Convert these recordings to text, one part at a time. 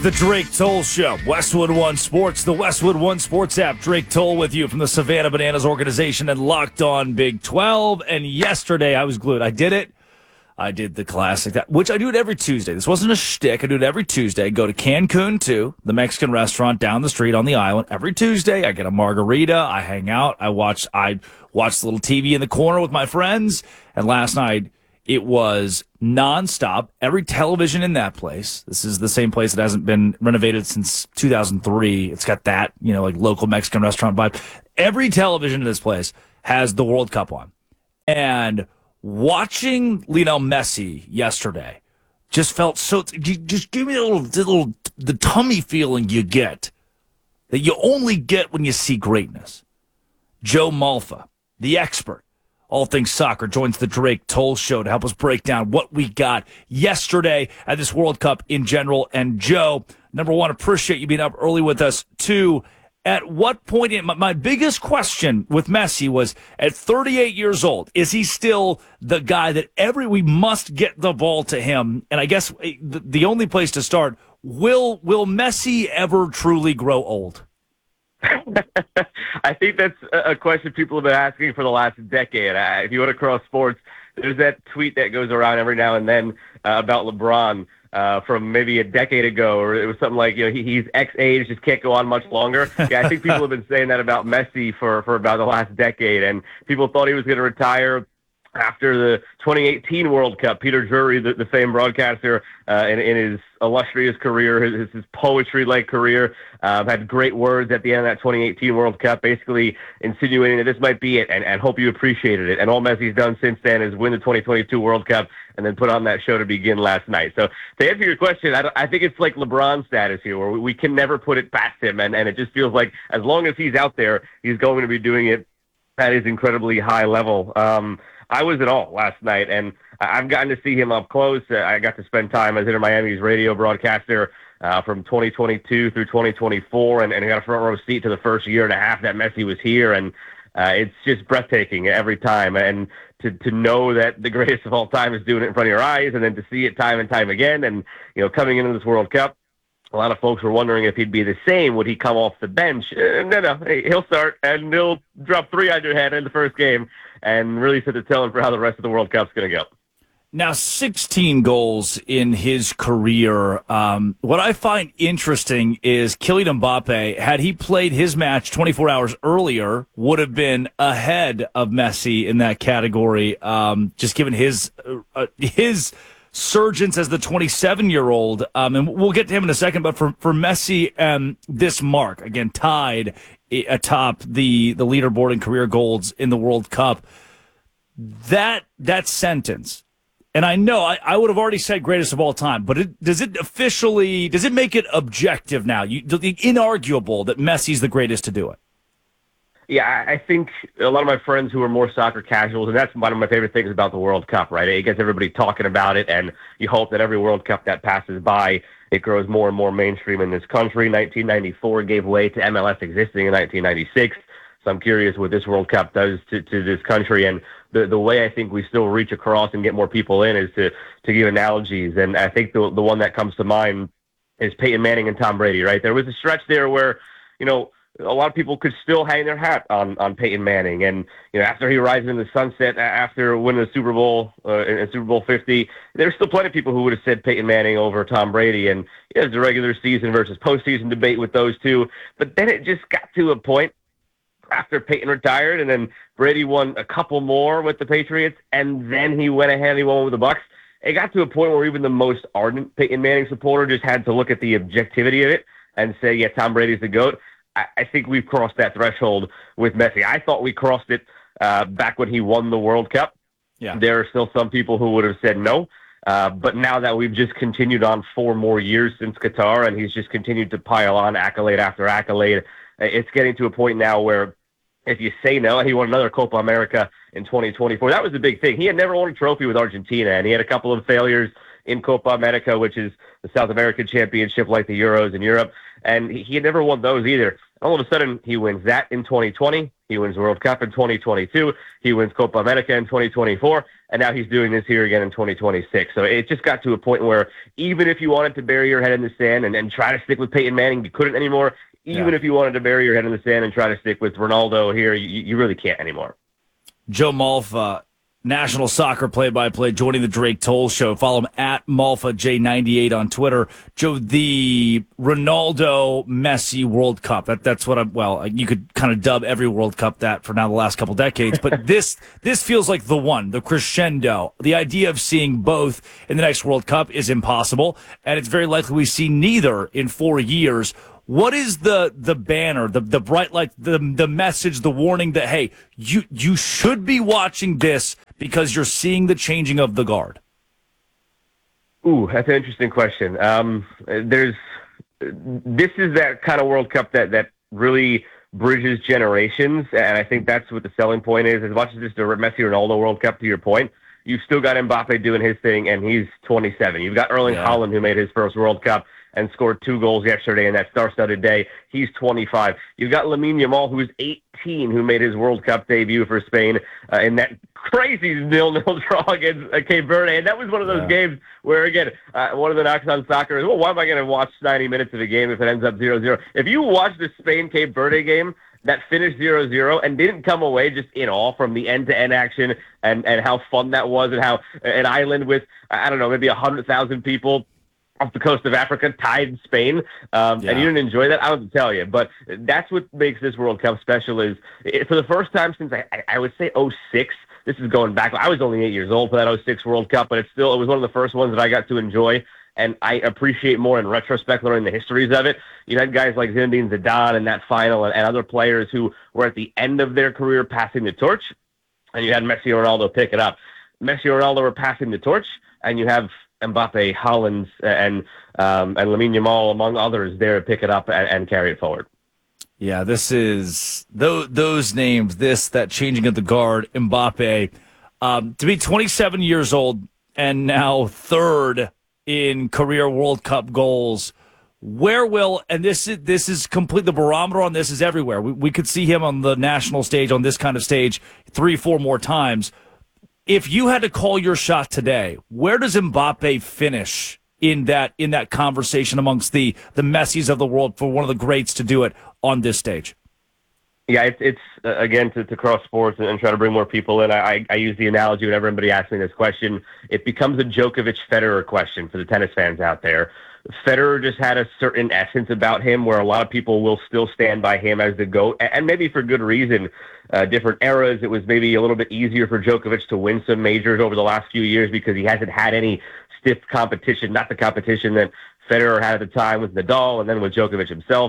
the Drake Toll Show. Westwood One Sports, the Westwood One Sports app. Drake Toll with you from the Savannah Bananas organization and Locked On Big 12. And yesterday I was glued. I did it. I did the classic, which I do it every Tuesday. This wasn't a shtick. I do it every Tuesday. I go to Cancun, too, the Mexican restaurant down the street on the island. Every Tuesday, I get a margarita. I hang out. I watch the little TV in the corner with my friends. And last night, it was nonstop. Every television in that place. This is the same place that hasn't been renovated since 2003. It's got that, like local Mexican restaurant vibe. Every television in this place has the World Cup on. And watching Lionel Messi yesterday just felt so. Just give me the tummy feeling you get that you only get when you see greatness. Joe Malfa, the expert, all things soccer, joins the Drake Toll Show to help us break down what we got yesterday at this World Cup in general. And Joe, number one, appreciate you being up early with us. Two, at what point my biggest question with Messi was, at 38 years old, is he still the guy that we must get the ball to him? And I guess the only place to start, will Messi ever truly grow old? I think that's a question people have been asking for the last decade. If you want to cross sports, there's that tweet that goes around every now and then about LeBron from maybe a decade ago, or it was something like, he's X age, just can't go on much longer. Yeah, I think people have been saying that about Messi for about the last decade, and people thought he was going to retire after the 2018 World Cup. Peter Drury, the famed broadcaster, in his illustrious career, his poetry-like career, had great words at the end of that 2018 World Cup, basically insinuating that this might be it, and hope you appreciated it. And all Messi's done since then is win the 2022 World Cup and then put on that show to begin last night. So to answer your question, I think it's like LeBron status here, where we can never put it past him, and it just feels like as long as he's out there, he's going to be doing it at his incredibly high level. I was at all last night, and I've gotten to see him up close. I got to spend time as Inter Miami's radio broadcaster from 2022 through 2024, and I got a front row seat to the first year and a half that Messi was here, and it's just breathtaking every time. And to know that the greatest of all time is doing it in front of your eyes, and then to see it time and time again, and coming into this World Cup, a lot of folks were wondering if he'd be the same. Would he come off the bench? No. He'll start, and he'll drop 3 on your head in the first game and really set the tone for how the rest of the World Cup's going to go. Now, 16 goals in his career. What I find interesting is Kylian Mbappe, had he played his match 24 hours earlier, would have been ahead of Messi in that category, just given his surgence as the 27-year-old, and we'll get to him in a second, but for Messi, this mark, again, tied atop the leaderboard in career goals in the World Cup, that sentence, and I know I would have already said greatest of all time, but does it make it objective now? Inarguable that Messi's the greatest to do it? Yeah, I think a lot of my friends who are more soccer casuals, and that's one of my favorite things about the World Cup, right? It gets everybody talking about it, and you hope that every World Cup that passes by, it grows more and more mainstream in this country. 1994 gave way to MLS existing in 1996, so I'm curious what this World Cup does to this country. And the way I think we still reach across and get more people in is to give analogies, and I think the one that comes to mind is Peyton Manning and Tom Brady, right? There was a stretch there where, a lot of people could still hang their hat on Peyton Manning. And, after he rises in the sunset, after winning the Super Bowl, in Super Bowl 50, there's still plenty of people who would have said Peyton Manning over Tom Brady. And there's the regular season versus postseason debate with those two. But then it just got to a point after Peyton retired, and then Brady won a couple more with the Patriots, and then he went ahead and he won with the Bucs. It got to a point where even the most ardent Peyton Manning supporter just had to look at the objectivity of it and say, yeah, Tom Brady's the GOAT. I think we've crossed that threshold with Messi. I thought we crossed it back when he won the World Cup. Yeah. There are still some people who would have said no. But now that we've just continued on 4 more years since Qatar, and he's just continued to pile on accolade after accolade, it's getting to a point now where if you say no, and he won another Copa America in 2024. That was the big thing. He had never won a trophy with Argentina, and he had a couple of failures in Copa America, which is the South American Championship like the Euros in Europe, and he had never won those either. All of a sudden, he wins that in 2020. He wins World Cup in 2022. He wins Copa America in 2024. And now he's doing this here again in 2026. So it just got to a point where even if you wanted to bury your head in the sand and try to stick with Peyton Manning, you couldn't anymore. Even if you wanted to bury your head in the sand and try to stick with Ronaldo here, you really can't anymore. Joe Malfa, national soccer play-by-play, joining the Drake Toll Show. Follow him at MalfaJ98 on Twitter. Joe, the Ronaldo-Messi World Cup, that's what you could kind of dub every World Cup that for now the last couple decades, but this feels like the one, the crescendo. The idea of seeing both in the next World Cup is impossible, and it's very likely we see neither in 4 years. What is the banner, the bright light, the message, the warning that, hey, you should be watching this because you're seeing the changing of the guard? Ooh, that's an interesting question. This is that kind of World Cup that really bridges generations, and I think that's what the selling point is. As much as it's the Messi Ronaldo World Cup, to your point, you've still got Mbappe doing his thing, and he's 27. You've got Erling Haaland, who made his first World Cup and scored 2 goals yesterday in that star-studded day. He's 25. You've got Lamine Yamal, who's 18, who made his World Cup debut for Spain in that crazy 0-0 draw against Cape Verde. And that was one of those games where, again, one of the knocks on soccer is, well, why am I going to watch 90 minutes of a game if it ends up 0-0? If you watch the Spain-Cape Verde game that finished 0-0 and didn't come away just in awe from the end-to-end action and how fun that was, and how an island with, I don't know, maybe 100,000 people off the coast of Africa tied Spain, and you didn't enjoy that, I don't have to tell you. But that's what makes this World Cup special is, for the first time since, I would say, '06, this is going back. I was only 8 years old for that '06 World Cup, but it was one of the first ones that I got to enjoy, and I appreciate more in retrospect learning the histories of it. You had guys like Zinedine Zidane in that final and other players who were at the end of their career passing the torch, and you had Messi and Ronaldo pick it up. Messi and Ronaldo were passing the torch, and you have Mbappe, Haaland, and Lamine Yamal, among others, there to pick it up and carry it forward. Yeah, this is those names. That changing of the guard, Mbappe, to be 27 years old and now third in career World Cup goals. Where will, and this is complete, the barometer on this is everywhere. We could see him on the national stage, on this kind of stage, 3-4 more times. If you had to call your shot today, where does Mbappe finish in that conversation amongst the Messis of the world for one of the greats to do it on this stage? Yeah, it's again, to cross sports and try to bring more people in. I use the analogy whenever anybody asks me this question. It becomes a Djokovic-Federer question for the tennis fans out there. Federer just had a certain essence about him where a lot of people will still stand by him as the GOAT, and maybe for good reason. Different eras, it was maybe a little bit easier for Djokovic to win some majors over the last few years because he hasn't had any stiff competition, not the competition that Federer had at the time with Nadal and then with Djokovic himself.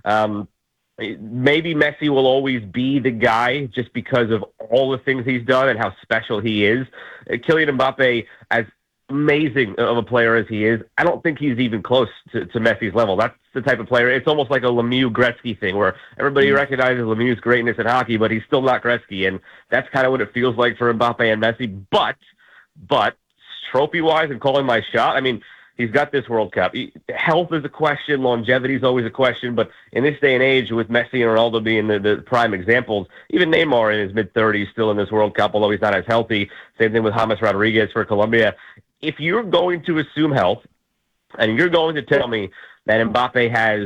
Maybe Messi will always be the guy just because of all the things he's done and how special he is. Kylian Mbappe, as amazing of a player as he is, I don't think he's even close to Messi's level. That's the type of player. It's almost like a Lemieux-Gretzky thing where everybody recognizes Lemieux's greatness in hockey, but he's still not Gretzky, and that's kind of what it feels like for Mbappe and Messi. But trophy-wise and calling my shot, I mean, he's got this World Cup. Health is a question. Longevity is always a question. But in this day and age, with Messi and Ronaldo being the prime examples, even Neymar in his mid-30s still in this World Cup, although he's not as healthy. Same thing with James Rodriguez for Colombia. If you're going to assume health, and you're going to tell me that Mbappe has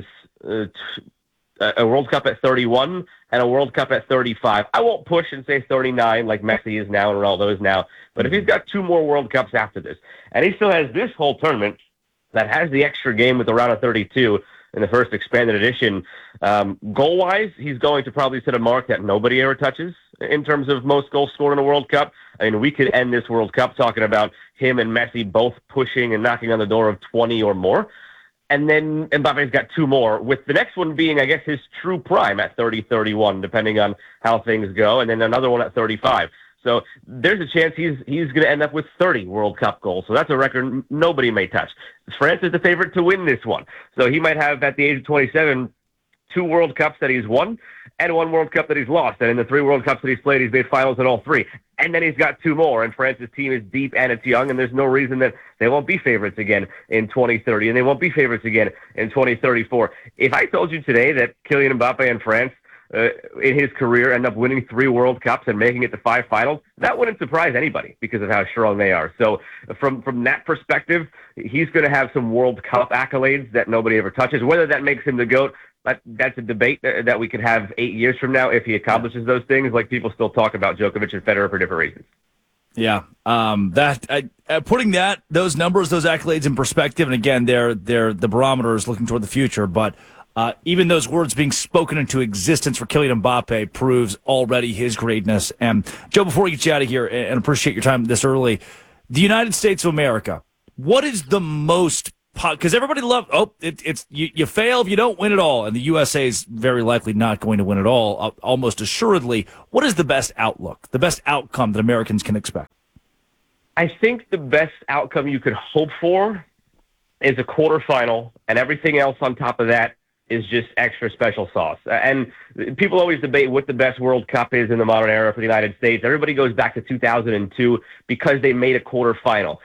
a World Cup at 31 and a World Cup at 35, I won't push and say 39 like Messi is now and Ronaldo is now. But if he's got 2 more World Cups after this, and he still has this whole tournament that has the extra game with the round of 32 in the first expanded edition, goal-wise, he's going to probably set a mark that nobody ever touches in terms of most goals scored in a World Cup. I mean, we could end this World Cup talking about him and Messi both pushing and knocking on the door of 20 or more. And then Mbappe's got 2 more, with the next one being, I guess, his true prime at 30, 31, depending on how things go, and then another one at 35. So there's a chance he's going to end up with 30 World Cup goals. So that's a record nobody may touch. France is the favorite to win this one. So he might have, at the age of 27, 2 World Cups that he's won and 1 World Cup that he's lost. And in the 3 World Cups that he's played, he's made finals in all 3. And then he's got 2 more. And France's team is deep and it's young, and there's no reason that they won't be favorites again in 2030, and they won't be favorites again in 2034. If I told you today that Kylian Mbappe and France in his career end up winning 3 World Cups and making it to 5 finals, that wouldn't surprise anybody because of how strong they are. So from that perspective, he's going to have some World Cup accolades that nobody ever touches. Whether that makes him the GOAT, that's a debate that we could have 8 years from now if he accomplishes those things. Like, people still talk about Djokovic and Federer for different reasons. Yeah, putting those numbers, those accolades in perspective, and again, they're the barometer is looking toward the future. But even those words being spoken into existence for Kylian Mbappe proves already his greatness. And Joe, before we get you out of here, and appreciate your time this early, the United States of America, what is the most? Because everybody it's you fail if you don't win it all, and the USA is very likely not going to win it all, almost assuredly. What is the best outlook, the best outcome that Americans can expect? I think the best outcome you could hope for is a quarterfinal, and everything else on top of that is just extra special sauce. And people always debate what the best World Cup is in the modern era for the United States. Everybody goes back to 2002 because they made a quarterfinal.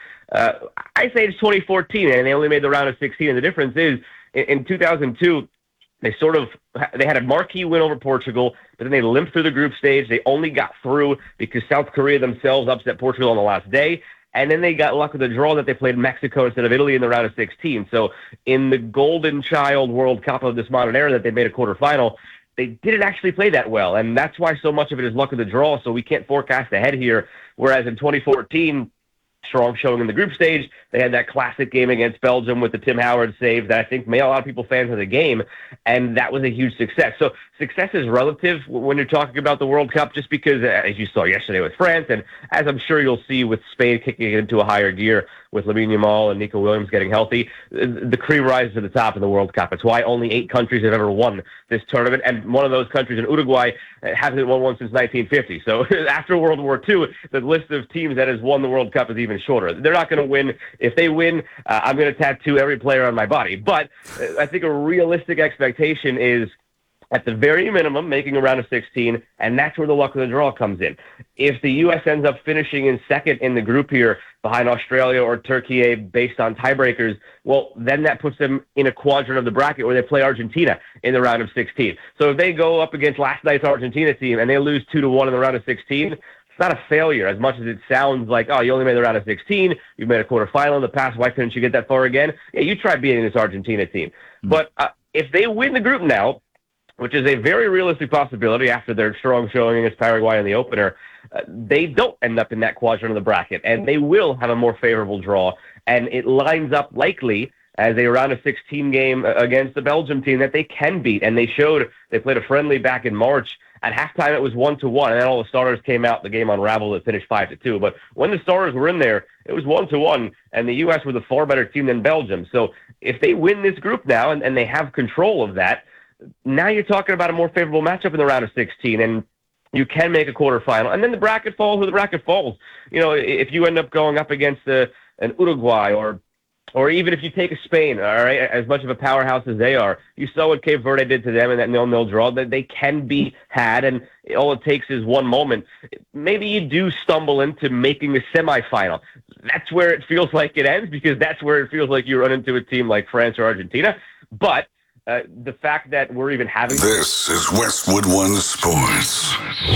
I say it's 2014, and they only made the round of 16. And the difference is, in 2002, they had a marquee win over Portugal, but then they limped through the group stage. They only got through because South Korea themselves upset Portugal on the last day. And then they got lucky with the draw that they played Mexico instead of Italy in the round of 16. So in the golden child World Cup of this modern era that they made a quarterfinal, they didn't actually play that well. And that's why so much of it is luck of the draw. So we can't forecast ahead here. Whereas in 2014, strong showing in the group stage, they had that classic game against Belgium with the Tim Howard save that I think made a lot of people fans of the game, and that was a huge success. So success is relative when you're talking about the World Cup, just because, as you saw yesterday with France, and as I'm sure you'll see with Spain kicking it into a higher gear with Lamine Yamal and Nico Williams getting healthy, the cream rises to the top in the World Cup. It's why only 8 countries have ever won this tournament, and one of those countries in Uruguay hasn't won one since 1950. So after World War II, the list of teams that has won the World Cup is even shorter. They're not going to win. If they win, I'm going to tattoo every player on my body. But I think a realistic expectation is, at the very minimum, making a round of 16, and that's where the luck of the draw comes in. If the U.S. ends up finishing in second in the group here behind Australia or Turkey based on tiebreakers, well, then that puts them in a quadrant of the bracket where they play Argentina in the round of 16. So if they go up against last night's Argentina team and they lose 2-1 in the round of 16, it's not a failure as much as it sounds like, oh, you only made the round of 16, you made a quarterfinal in the past, why couldn't you get that far again? Yeah, you tried beating this Argentina team. Mm-hmm. But if they win the group now, which is a very realistic possibility after their strong showing against Paraguay in the opener, they don't end up in that quadrant of the bracket, and they will have a more favorable draw, and it lines up likely as a round of 16 game against the Belgium team that they can beat, and they played a friendly back in March. At halftime, it was 1-1, and then all the starters came out. The game unraveled. It finished 5-2. But when the starters were in there, it was 1-1, and the U.S. were the far better team than Belgium. So if they win this group now and they have control of that, now you're talking about a more favorable matchup in the round of 16, and you can make a quarterfinal. And then the bracket falls where the bracket falls. You know, if you end up going up against an Uruguay or even if you take a Spain, all right, as much of a powerhouse as they are, you saw what Cape Verde did to them in that 0-0 draw, that they can be had, and all it takes is one moment. Maybe you do stumble into making the semifinal. That's where it feels like it ends, because that's where it feels like you run into a team like France or Argentina. But the fact that we're even having... This is Westwood One Sports.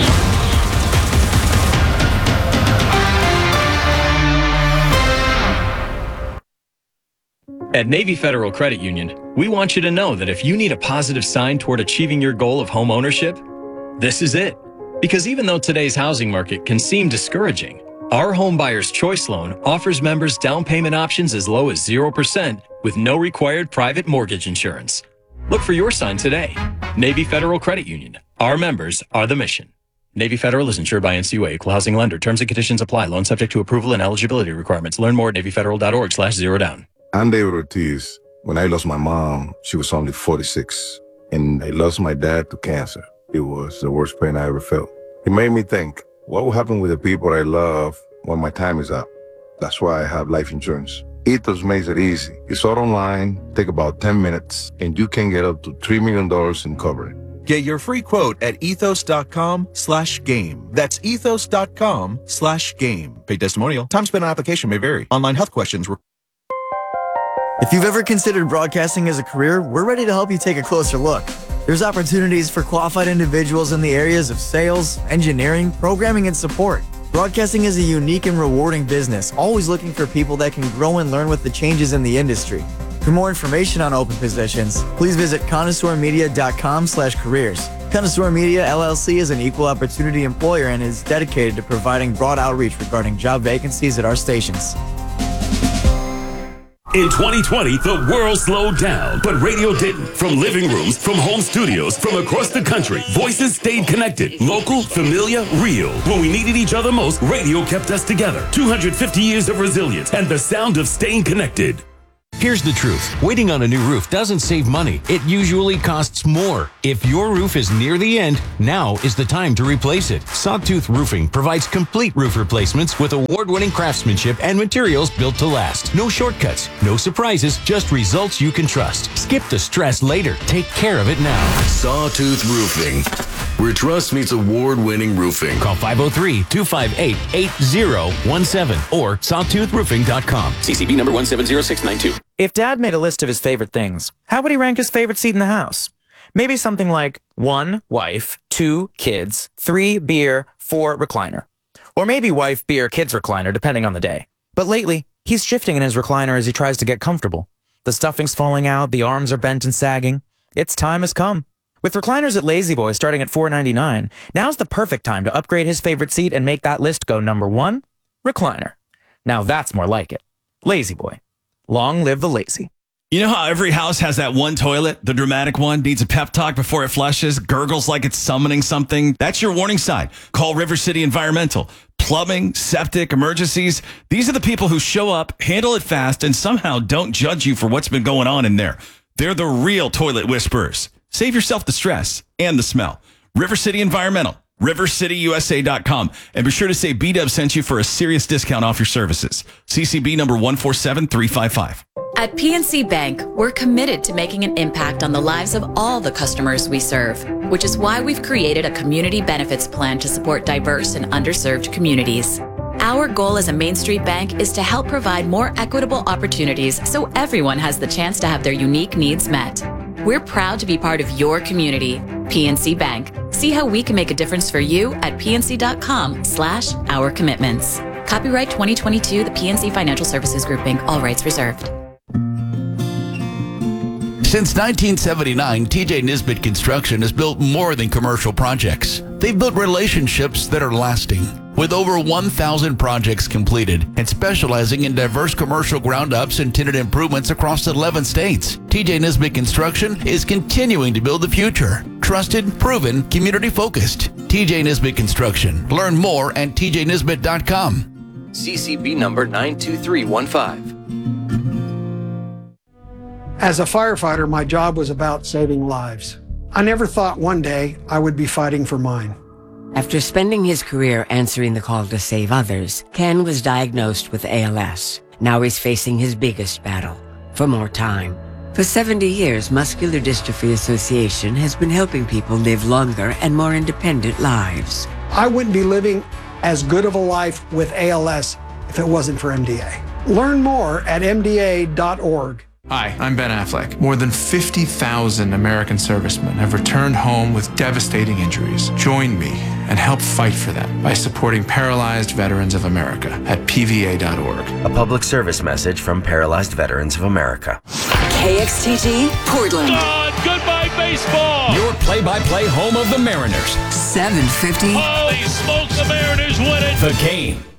At Navy Federal Credit Union, we want you to know that if you need a positive sign toward achieving your goal of home ownership, this is it. Because even though today's housing market can seem discouraging, our Home Buyer's Choice Loan offers members down payment options as low as 0% with no required private mortgage insurance. Look for your sign today. Navy Federal Credit Union. Our members are the mission. Navy Federal is insured by NCUA, Equal Housing Lender. Terms and conditions apply. Loan subject to approval and eligibility requirements. Learn more at NavyFederal.org/zerodown. I'm David Ortiz. When I lost my mom, she was only 46. And I lost my dad to cancer. It was the worst pain I ever felt. It made me think, what will happen with the people I love when my time is up? That's why I have life insurance. Ethos makes it easy. It's all online, take about 10 minutes, and you can get up to $3 million in coverage. Get your free quote at ethos.com/game. That's ethos.com/game. Paid testimonial. Time spent on application may vary. Online health questions. If you've ever considered broadcasting as a career, we're ready to help you take a closer look. There's opportunities for qualified individuals in the areas of sales, engineering, programming, and support. Broadcasting is a unique and rewarding business, always looking for people that can grow and learn with the changes in the industry. For more information on open positions, please visit connoisseurmedia.com/careers. Connoisseur Media LLC is an equal opportunity employer and is dedicated to providing broad outreach regarding job vacancies at our stations. In 2020, the world slowed down, but radio didn't. From living rooms, from home studios, from across the country, voices stayed connected. Local, familiar, real. When we needed each other most, radio kept us together. 250 years of resilience and the sound of staying connected. Here's the truth. Waiting on a new roof doesn't save money. It usually costs more. If your roof is near the end, now is the time to replace it. Sawtooth Roofing provides complete roof replacements with award-winning craftsmanship and materials built to last. No shortcuts, no surprises, just results you can trust. Skip the stress later. Take care of it now. Sawtooth Roofing, where trust meets award-winning roofing. Call 503-258-8017 or sawtoothroofing.com. CCB number 170692. If Dad made a list of his favorite things, how would he rank his favorite seat in the house? Maybe something like 1, wife, 2, kids, 3, beer, 4, recliner. Or maybe wife, beer, kids, recliner, depending on the day. But lately, he's shifting in his recliner as he tries to get comfortable. The stuffing's falling out, the arms are bent and sagging. Its time has come. With recliners at Lazy Boy starting at $4.99, now's the perfect time to upgrade his favorite seat and make that list go number 1, recliner. Now that's more like it. Lazy Boy. Long live the lazy. You know how every house has that one toilet, the dramatic one, needs a pep talk before it flushes, gurgles like it's summoning something? That's your warning sign. Call River City Environmental. Plumbing, septic, emergencies. These are the people who show up, handle it fast, and somehow don't judge you for what's been going on in there. They're the real toilet whisperers. Save yourself the stress and the smell. River City Environmental. RiverCityUSA.com. And be sure to say B-Dub sent you for a serious discount off your services. CCB number 147355. At PNC Bank, we're committed to making an impact on the lives of all the customers we serve, which is why we've created a community benefits plan to support diverse and underserved communities. Our goal as a Main Street bank is to help provide more equitable opportunities so everyone has the chance to have their unique needs met. We're proud to be part of your community. PNC Bank. See how we can make a difference for you at pnc.com/our commitments. Copyright 2022, the PNC Financial Services Group, Inc. All rights reserved. Since 1979, TJ Nisbet Construction has built more than commercial projects. They've built relationships that are lasting. With over 1,000 projects completed and specializing in diverse commercial ground-ups and tenant improvements across 11 states, TJ Nisbet Construction is continuing to build the future. Trusted, proven, community-focused. TJ Nisbet Construction. Learn more at tjnisbet.com. CCB number 92315. As a firefighter, my job was about saving lives. I never thought one day I would be fighting for mine. After spending his career answering the call to save others, Ken was diagnosed with ALS. Now he's facing his biggest battle, for more time. For 70 years, Muscular Dystrophy Association has been helping people live longer and more independent lives. I wouldn't be living as good of a life with ALS if it wasn't for MDA. Learn more at MDA.org. Hi, I'm Ben Affleck. More than 50,000 American servicemen have returned home with devastating injuries. Join me and help fight for them by supporting Paralyzed Veterans of America at PVA.org. A public service message from Paralyzed Veterans of America. KXTG, Portland. Goodbye, baseball. Your play-by-play home of the Mariners. 750. Holy smokes, the Mariners win it. The Game.